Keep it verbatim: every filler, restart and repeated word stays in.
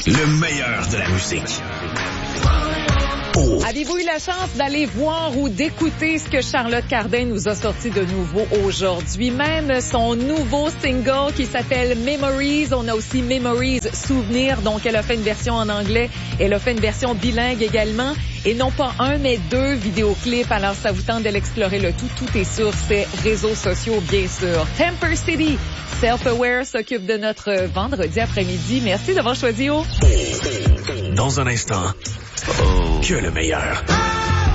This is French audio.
Le meilleur de la musique. Oh. Avez-vous eu la chance d'aller voir ou d'écouter ce que Charlotte Cardin nous a sorti de nouveau aujourd'hui? Même son nouveau single qui s'appelle Memories. On a aussi Memories Souvenirs. Donc, elle a fait une version en anglais. Elle a fait une version bilingue également. Et non pas un, mais deux vidéoclips. Alors, ça vous tente de l'explorer le tout. Tout est sur ses réseaux sociaux, bien sûr. Temper City, Self-Aware s'occupe de notre vendredi après-midi. Merci d'avoir choisi O. Dans un instant, oh. que le meilleur.